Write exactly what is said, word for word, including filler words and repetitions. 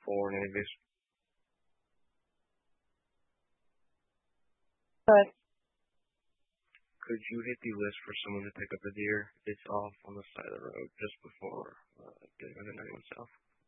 before in any of these. But Could you hit the list for someone to pick up a deer? It's off on the side of the road just before uh, getting on the ninety-one South.